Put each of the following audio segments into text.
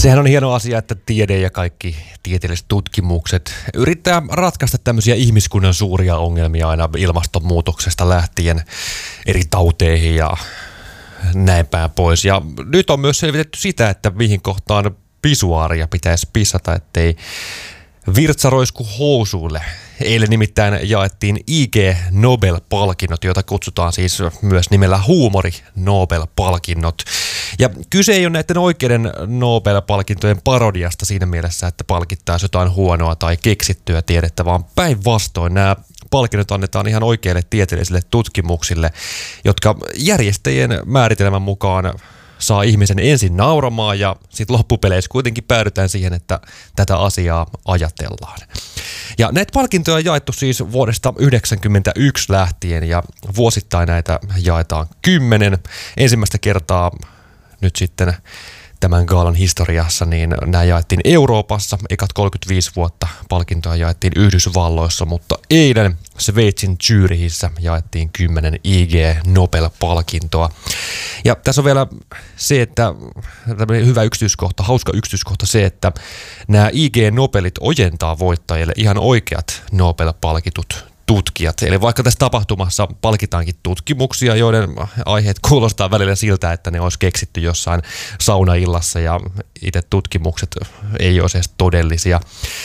Sehän on hieno asia, että tiede ja kaikki tieteelliset tutkimukset yrittää ratkaista tämmöisiä ihmiskunnan suuria ongelmia aina ilmastonmuutoksesta lähtien eri tauteihin ja näin päin pois. Ja nyt on myös selvitetty sitä, että mihin kohtaan pisuaaria pitäisi pissata, ettei virtsa roisku housuille. Eilen nimittäin jaettiin IG Nobel-palkinnot, joita kutsutaan siis myös nimellä huumori-Nobel-palkinnot. Ja kyse ei ole näiden oikeiden Nobel-palkintojen parodiasta siinä mielessä, että palkittaisi jotain huonoa tai keksittyä tiedettä, vaan päinvastoin nämä palkinnot annetaan ihan oikeille tieteellisille tutkimuksille, jotka järjestäjien määritelmän mukaan saa ihmisen ensin nauramaan ja sitten loppupeleissä kuitenkin päädytään siihen, että tätä asiaa ajatellaan. Ja näitä palkintoja on jaettu siis vuodesta 1991 lähtien ja vuosittain näitä jaetaan 10. Ensimmäistä kertaa nyt sitten tämän gaalan historiassa, niin nämä jaettiin Euroopassa. Ekat 35 vuotta palkintoja jaettiin Yhdysvalloissa, mutta eilen Sveitsin Zürichissä jaettiin 10 IG Nobel-palkintoa. Ja tässä on vielä se, että hyvä yksityiskohta, hauska yksityiskohta se, että nämä IG Nobelit ojentaa voittajille ihan oikeat Nobel-palkitut tutkijat. Eli vaikka tässä tapahtumassa palkitaankin tutkimuksia, joiden aiheet kuulostaa välillä siltä, että ne olisi keksitty jossain saunaillassa ja itse tutkimukset ei ole edes todellisia.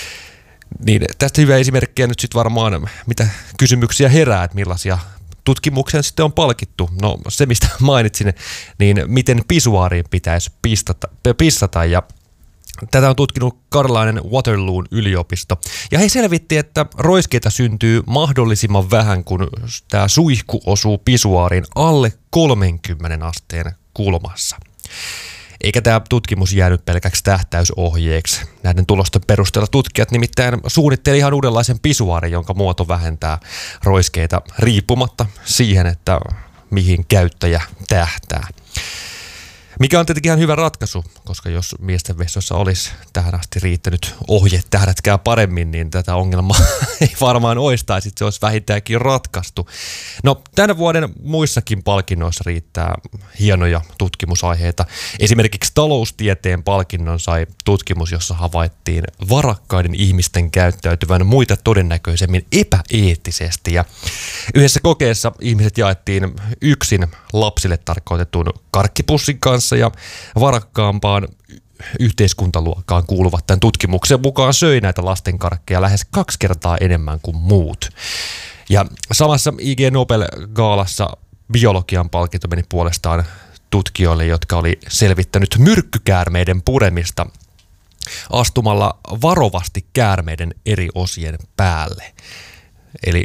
Niin tästä hyvä esimerkkiä nyt sitten varmaan, mitä kysymyksiä herää, että millaisia tutkimuksia sitten on palkittu. No se, mistä mainitsin, niin miten pisuaariin pitäisi pissata ja tätä on tutkinut karlainen Waterloon yliopisto. Ja he selvitti, että roiskeita syntyy mahdollisimman vähän, kun tämä suihku osuu pisuaariin alle 30 asteen kulmassa. Eikä tämä tutkimus jäänyt pelkäksi tähtäysohjeeksi. Näiden tulosten perusteella tutkijat nimittäin suunnitteli ihan uudenlaisen pisuaarin, jonka muoto vähentää roiskeita riippumatta siihen, että mihin käyttäjä tähtää. Mikä on tietenkin ihan hyvä ratkaisu, koska jos miesten vessoissa olisi tähän asti riittänyt ohje tähdätkää paremmin, niin tätä ongelmaa ei varmaan olisi tai sitten se olisi vähintäänkin ratkaistu. No tänä vuoden muissakin palkinnoissa riittää hienoja tutkimusaiheita. Esimerkiksi taloustieteen palkinnon sai tutkimus, jossa havaittiin varakkaiden ihmisten käyttäytyvän muita todennäköisemmin epäeettisesti. Ja yhdessä kokeessa ihmiset jaettiin yksin lapsille tarkoitetun karkkipussin kanssa ja varakkaampaan yhteiskuntaluokkaan kuuluvat tämän tutkimuksen mukaan söi näitä lastenkarkkeja lähes 2 kertaa enemmän kuin muut. Ja samassa IG Nobel-gaalassa biologian palkinto meni puolestaan tutkijoille, jotka oli selvittänyt myrkkykäärmeiden puremista astumalla varovasti käärmeiden eri osien päälle. Eli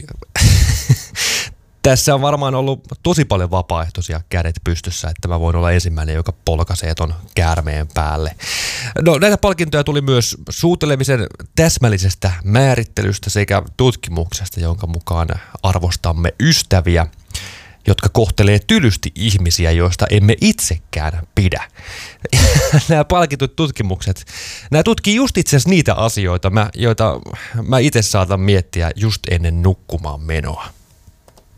tässä on varmaan ollut tosi paljon vapaaehtoisia kädet pystyssä, että mä voin olla ensimmäinen, joka polkaisee ton käärmeen päälle. No näitä palkintoja tuli myös suutelemisen täsmällisestä määrittelystä sekä tutkimuksesta, jonka mukaan arvostamme ystäviä, jotka kohtelee tylysti ihmisiä, joista emme itsekään pidä. Nämä palkitut tutkimukset, nämä tutkii just itse asiassa niitä asioita, joita mä itse saatan miettiä just ennen nukkumaan menoa.